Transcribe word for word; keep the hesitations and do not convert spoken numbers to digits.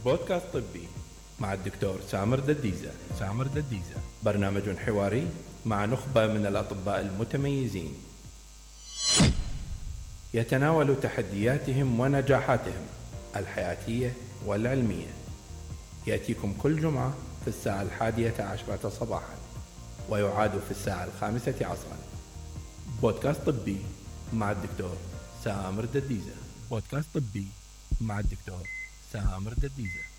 بودكاست طبي مع الدكتور سامر دديزة. سامر دديزة برنامج حواري مع نخبة من الأطباء المتميزين يتناول تحدياتهم ونجاحاتهم الحياتية والعلمية. يأتيكم كل جمعة في الساعة الحادية عشرة صباحا ويعاد في الساعة الخامسة عصرا. بودكاست طبي مع الدكتور سامر دديزة. بودكاست طبي مع الدكتور سامر دديزة.